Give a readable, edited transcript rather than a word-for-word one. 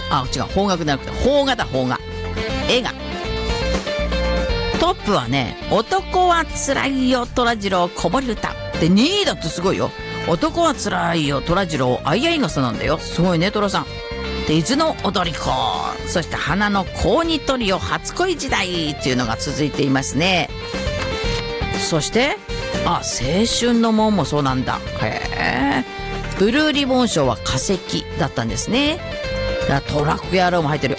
あ、違う、邦楽じゃなくて、邦画だ、邦画。映画。トップはね、男はつらいよ、虎次郎、子守歌。で、2位だとすごいよ。男はつらいよ、虎次郎、あいあい傘なんだよ。すごいね、虎さん。で、伊豆の踊り子。そして、花の高二トリオ、初恋時代っていうのが続いていますね。そして、あ、青春の門もそうなんだ。へえ。ブルーリボン賞は化石だったんですね。だからトラック野郎も入ってる。